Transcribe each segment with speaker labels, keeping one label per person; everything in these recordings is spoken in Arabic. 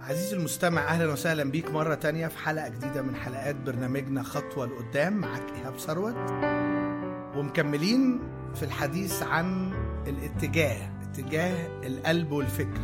Speaker 1: عزيزي المستمع، أهلا وسهلا بيك مرة تانية في حلقة جديدة من حلقات برنامجنا خطوة لقدام. معك إيهاب ثروت، ومكملين في الحديث عن اتجاه القلب والفكر.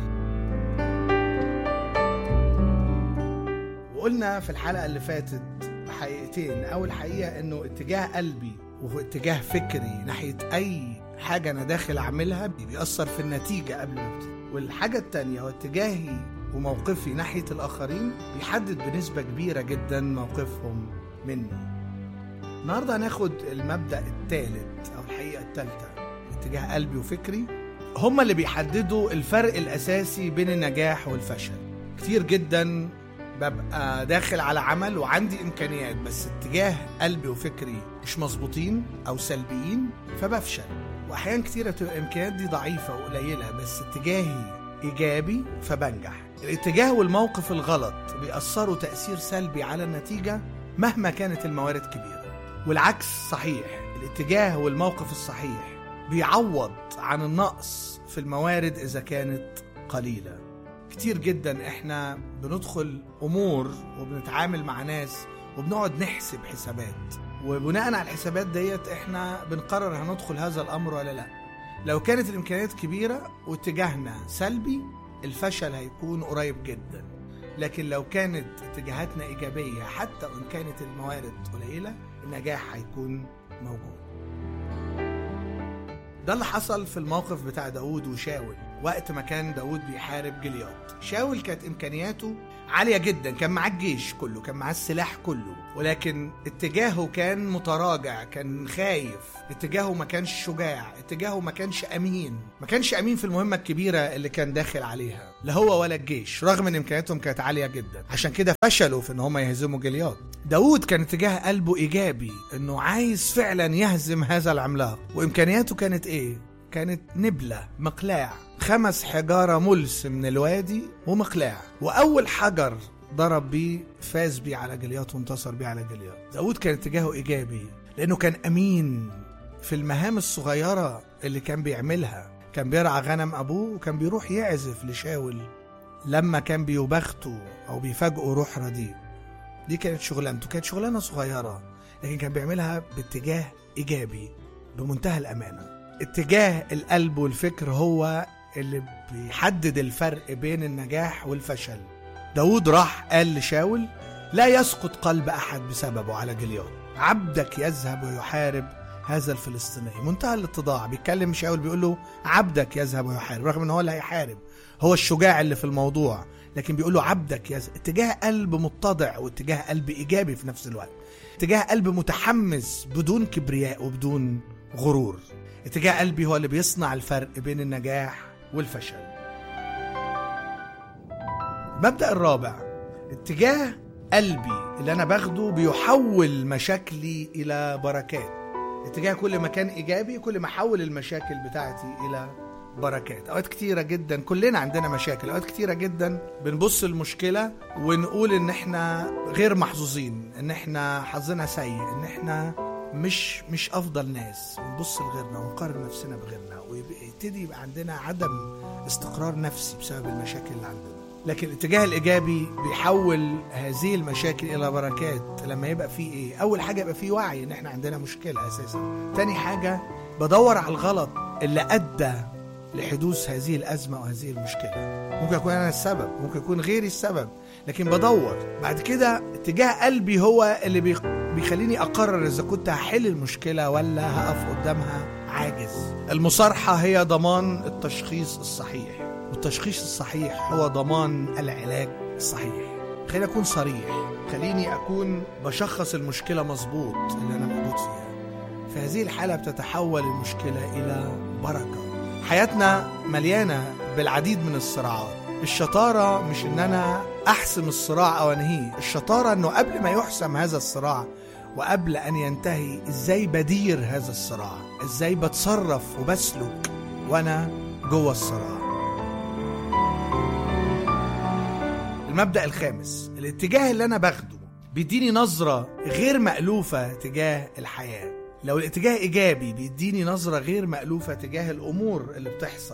Speaker 1: وقلنا في الحلقة اللي فاتت حقيقتين. أول حقيقة إنه اتجاه قلبي واتجاه فكري ناحية أي حاجة أنا داخل أعملها بيأثر في النتيجة قبل ما ابتدي. والحاجة التانية هو اتجاهي وموقفي ناحية الآخرين بيحدد بنسبة كبيرة جدا موقفهم مني. النهاردة هناخد المبدأ الثالث أو الحقيقة الثالثة، اتجاه قلبي وفكري هما اللي بيحددوا الفرق الأساسي بين النجاح والفشل. كتير جدا ببقى داخل على عمل وعندي إمكانيات، بس اتجاه قلبي وفكري مش مظبوطين أو سلبيين فبفشل. وأحيان كتيرة بتبقى الإمكانيات دي ضعيفة وقليلة بس اتجاهي إيجابي فبنجح. الاتجاه والموقف الغلط بيأثروا تأثير سلبي على النتيجة مهما كانت الموارد كبيرة، والعكس صحيح. الاتجاه والموقف الصحيح بيعوض عن النقص في الموارد إذا كانت قليلة. كتير جدا احنا بندخل أمور وبنتعامل مع ناس وبنقعد نحسب حسابات، وبناء على الحسابات ديت احنا بنقرر هندخل هذا الأمر ولا لا. لو كانت الإمكانيات كبيرة واتجاهنا سلبي الفشل هيكون قريب جدا، لكن لو كانت اتجاهاتنا إيجابية حتى وإن كانت الموارد قليلة النجاح هيكون موجود. ده اللي حصل في الموقف بتاع داود وشاول وقت ما كان داود بيحارب جليات. شاول كانت إمكانياته عالية جدا، كان معاه الجيش كله، كان معاه السلاح كله، ولكن اتجاهه كان متراجع، كان خايف، اتجاهه ما كانش شجاع، اتجاهه ما كانش أمين في المهمة الكبيرة اللي كان داخل عليها، لا هو ولا الجيش، رغم ان إمكانياتهم كانت عالية جدا. عشان كده فشلوا في ان هم يهزموا جليات. داود كان اتجاه قلبه إيجابي، انه عايز فعلا يهزم هذا العملاق، وإمكانياته كانت ايه؟ كانت نبلة، مقلاع، 5 حجارة ملس من الوادي ومقلاع، وأول حجر ضرب بيه فاز بيه على جليات وانتصر بيه على جليات. داود كان اتجاهه إيجابي لأنه كان أمين في المهام الصغيرة اللي كان بيعملها. كان بيرعى غنم أبوه وكان بيروح يعزف لشاول لما كان بيبخته أو بيفاجئه روح رديء. دي كانت شغلانته، كانت شغلانة صغيرة لكن كان بيعملها باتجاه إيجابي بمنتهى الأمانة. اتجاه القلب والفكر هو اللي بيحدد الفرق بين النجاح والفشل. داود راح قال لشاول: لا يسقط قلب أحد بسببه على جليات، عبدك يذهب ويحارب هذا الفلسطيني. منتهى الاتضاع، بيتكلم شاول بيقول له عبدك يذهب ويحارب، رغم ان هو اللي هيحارب، هو الشجاع اللي في الموضوع، لكن بيقول له عبدك يذهب. اتجاه قلب متضع واتجاه قلب إيجابي في نفس الوقت، اتجاه قلب متحمس بدون كبرياء وبدون غرور. اتجاه قلبي هو اللي بيصنع الفرق بين النجاح والفشل. المبدأ الرابع، اتجاه قلبي اللي أنا باخده بيحول مشاكلي إلى بركات. اتجاه كل ما كان إيجابي كل ما حول المشاكل بتاعتي إلى بركات. أوقات كتيرة جدا كلنا عندنا مشاكل، أوقات كتيرة جدا بنبص المشكلة ونقول إن احنا غير محظوظين، إن احنا حظنا سيء، إن احنا مش أفضل ناس، ونبص لغيرنا ونقارن نفسنا بغيرنا، ويبتدي يبقى عندنا عدم استقرار نفسي بسبب المشاكل اللي عندنا. لكن الاتجاه الإيجابي بيحول هذه المشاكل إلى بركات. لما يبقى فيه إيه؟ أول حاجة يبقى فيه وعي إن إحنا عندنا مشكلة أساسا. تاني حاجة بدور على الغلط اللي أدى لحدوث هذه الأزمة وهذه المشكلة. ممكن أكون أنا السبب، ممكن يكون غيري السبب، لكن بدور. بعد كده اتجاه قلبي هو اللي بيخليني أقرر إذا كنت هحل المشكلة ولا هقف قدامها عاجز. المصارحة هي ضمان التشخيص الصحيح، والتشخيص الصحيح هو ضمان العلاج الصحيح. خليني أكون صريح، خليني أكون بشخص المشكلة مظبوط اللي أنا موجود فيها. في هذه الحالة بتتحول المشكلة إلى بركة. حياتنا مليانة بالعديد من الصراعات. الشطارة مش إن أنا أحسم الصراع أو أنهيه، الشطارة إنه قبل ما يحسم هذا الصراع وقبل أن ينتهي إزاي بدير هذا الصراع، إزاي بتصرف وبسلك وأنا جوه الصراع. المبدأ الخامس، الاتجاه اللي أنا باخده بيديني نظرة غير مألوفة تجاه الحياة. لو الاتجاه إيجابي بيديني نظرة غير مألوفة تجاه الأمور اللي بتحصل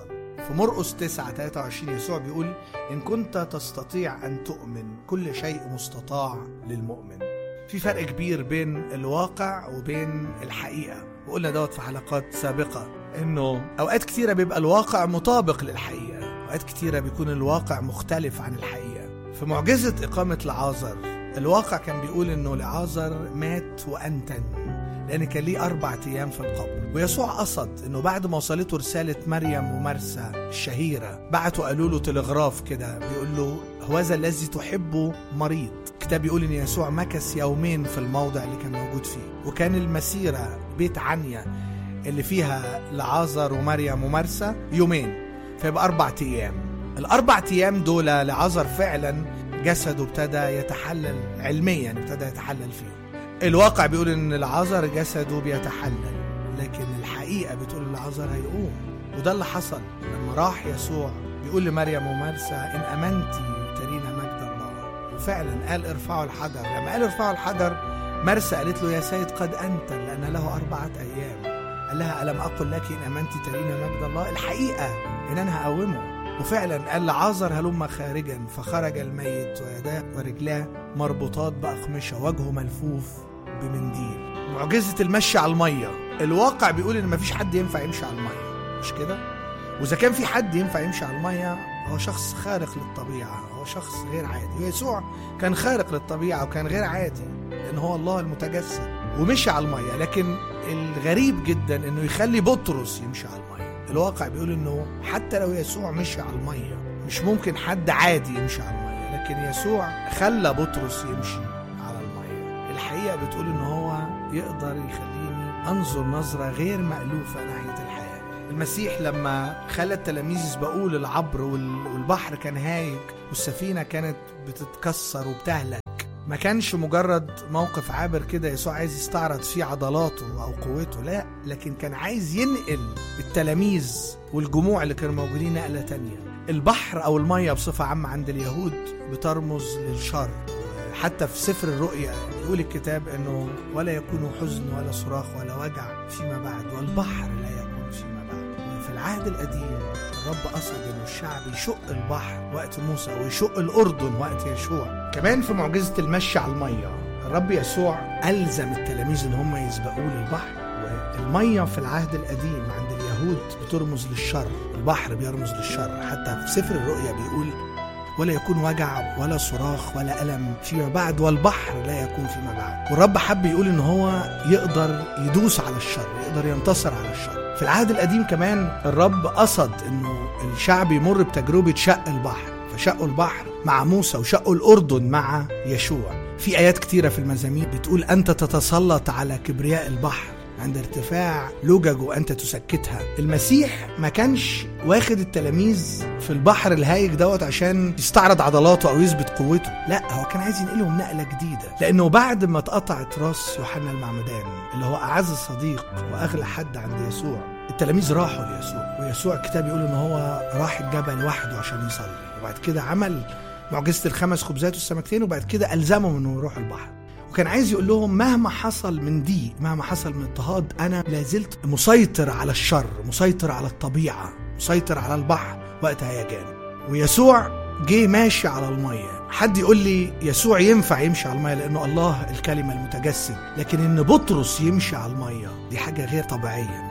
Speaker 1: في مرقس 9:23 يسوع بيقول إن كنت تستطيع أن تؤمن كل شيء مستطاع للمؤمن. في فرق كبير بين الواقع وبين الحقيقة، وقلنا دوت في حلقات سابقة إنه أوقات كتيرة بيبقى الواقع مطابق للحقيقة، أوقات كتيرة بيكون الواقع مختلف عن الحقيقة. في معجزة إقامة لعازر الواقع كان بيقول إنه لعازر مات وأنتن، لأن كان ليه 4 أيام في القبر. ويسوع قصد إنه بعد ما وصلته رسالة مريم ومرسى الشهيرة بعتوا قالوا له تلغراف كده بيقول له هوذا الذي تحبه مريض. الكتاب بيقول إن يسوع مكث 2 يوم في الموضع اللي كان موجود فيه، وكان المسيرة بيت عنيا اللي فيها لعازر ومريم ومرسى 2 يوم، فيبقى 4 أيام. ال4 أيام دول لعازر فعلا جسده ابتدى يتحلل علميا، ابتدى يتحلل فيه. الواقع بيقول ان لعازر جسده بيتحلل، لكن الحقيقة بتقول ان لعازر هيقوم. وده اللي حصل لما راح يسوع بيقول لمريم ومرسى إن أمنتي ترينا مجد الله. وفعلا قال ارفعوا الحجر. لما قال ارفعوا الحجر مرسى قالت له يا سيد قد أنت، لأن له 4 أيام. قال لها ألم أقل لك إن أمنتي ترينا مجد الله؟ الحقيقة إن أنا هقومه. وفعلا قال لعازر هلم خارجا، فخرج الميت ويداه ورجلاه مربوطات بأقمشة، وجهه ملفوف بمنديل. معجزة المشي على المية، الواقع بيقول إن مفيش حد ينفع يمشي على المية، مش كده؟ وإذا كان في حد ينفع يمشي على المية هو شخص خارق للطبيعة، هو شخص غير عادي. ويسوع كان خارق للطبيعة وكان غير عادي لأن هو الله المتجسد ومشي على المية. لكن الغريب جدا إنه يخلي بطرس يمشي على المية. الواقع بيقول إنه حتى لو يسوع مشي على المية مش ممكن حد عادي يمشي على المية، لكن يسوع خلى بطرس يمشي على المية. الحقيقة بتقول إنه هو يقدر يخليني أنظر نظرة غير مألوفة ناحية الحياة. المسيح لما خلى التلاميذ يسبقوه للعبر والبحر كان هايج والسفينة كانت بتتكسر وبتهلك، ما كانش مجرد موقف عابر كده يسوع عايز يستعرض فيه عضلاته أو قوته، لا، لكن كان عايز ينقل التلاميذ والجموع اللي كانوا موجودين نقلة تانية. البحر أو المية بصفة عامة عند اليهود بترمز للشر. حتى في سفر الرؤيا يقول الكتاب أنه ولا يكون حزن ولا صراخ ولا وجع فيما بعد، والبحر لا يكون فيما بعد. وفي العهد القديم الرب قصد أنه الشعب يشق البحر وقت موسى ويشق الأردن وقت يشوع. كمان في معجزة المشي على المية الرب يسوع ألزم التلاميذ أن هم يسبقوا للبحر. والمية في العهد القديم عند اليهود بترمز للشر، البحر بيرمز للشر. حتى في سفر الرؤيا بيقول ولا يكون وجع ولا صراخ ولا ألم فيما بعد، والبحر لا يكون فيما بعد. والرب حب يقول إن هو يقدر يدوس على الشر، يقدر ينتصر على الشر. في العهد القديم كمان الرب قصد إنه الشعب يمر بتجربة شق البحر، فشقوا البحر مع موسى وشقوا الأردن مع يشوع. في آيات كتيرة في المزامير بتقول أنت تتسلط على كبرياء البحر، عند ارتفاع لجج وأنت تسكتها. المسيح ما كانش واخد التلاميذ في البحر الهايج دوت عشان يستعرض عضلاته أو يثبت قوته، لا، هو كان عايز ينقلهم نقلة جديدة. لأنه بعد ما اتقطعت راس يوحنا المعمدان اللي هو أعز صديق وأغلى حد عند يسوع، التلاميذ راحوا ليسوع، ويسوع الكتاب يقول إن هو راح الجبل وحده عشان يصلي، وبعد كده عمل معجزة ال5 خبزات والسمكتين، وبعد كده ألزمهم إنه يروحوا البحر. وكان عايز يقول لهم مهما حصل من ضيق، مهما حصل من اضطهاد، أنا لازلت مسيطر على الشر، مسيطر على الطبيعة، مسيطر على البحر وقت هيجان. ويسوع جه ماشي على المية. حد يقول لي يسوع ينفع يمشي على المية لأنه الله الكلمة المتجسد، لكن إن بطرس يمشي على المية دي حاجة غير طبيعية.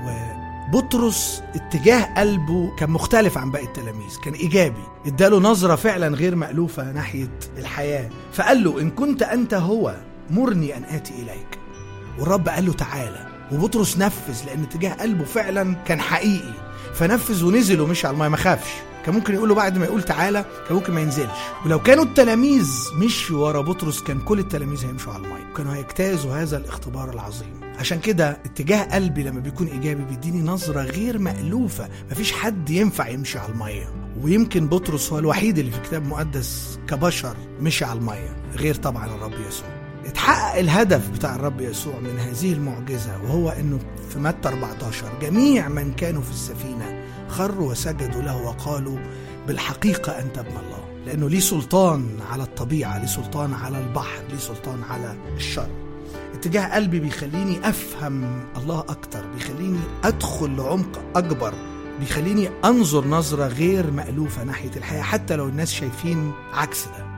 Speaker 1: وبطرس اتجاه قلبه كان مختلف عن باقي التلاميذ، كان إيجابي، اداله نظرة فعلا غير مألوفة ناحية الحياة. فقال له إن كنت أنت هو مرني أن آتي إليك. والرب قال له تعالى، وبطرس نفذ لأن اتجاه قلبه فعلا كان حقيقي، فنفذ ونزل ومشي على الماء، ما خافش. كان ممكن يقول له بعد ما يقول تعالى كان ممكن ما ينزلش. ولو كانوا التلاميذ مشوا ورا بطرس كان كل التلاميذ هيمشوا على الماء، كانوا هيجتازوا هذا الاختبار العظيم. عشان كده اتجاه قلبي لما بيكون إيجابي بيديني نظرة غير مألوفة. مفيش حد ينفع يمشي على المية، ويمكن بطرس هو الوحيد اللي في الكتاب المقدس كبشر مشي على المية، غير طبعا الرب يسوع. اتحقق الهدف بتاع الرب يسوع من هذه المعجزة، وهو انه في متى 14 جميع من كانوا في السفينة خروا وسجدوا له وقالوا بالحقيقة أنت ابن الله. لأنه ليه سلطان على الطبيعة، ليه سلطان على البحر، ليه سلطان على الشر. اتجاه قلبي بيخليني أفهم الله أكتر، بيخليني أدخل لعمق أكبر بيخليني أنظر نظرة غير مألوفة ناحية الحياة حتى لو الناس شايفين عكس ده.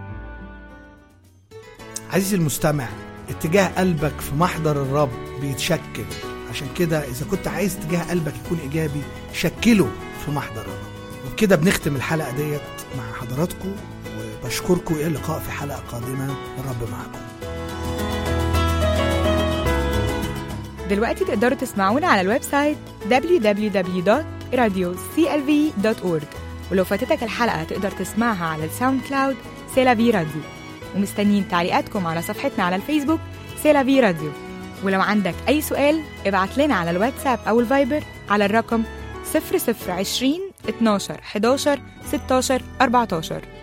Speaker 1: عزيزي المستمع، اتجاه قلبك في محضر الرب بيتشكل. عشان كده إذا كنت عايز اتجاه قلبك يكون إيجابي، شكله في محضر الرب. وبكده بنختم الحلقة ديت مع حضراتكم، وبشكركم. إلى اللقاء في حلقة قادمة، الرب معكم.
Speaker 2: دلوقتي تقدروا تسمعونا على الويب سايت www.radioclv.org، ولو فاتتك الحلقة تقدر تسمعها على الساوند كلاود سيلافي راديو. ومستنيين تعليقاتكم على صفحتنا على الفيسبوك سيلافي راديو. ولو عندك أي سؤال ابعت لنا على الواتساب أو الفايبر على الرقم 0020 12 11 16 14.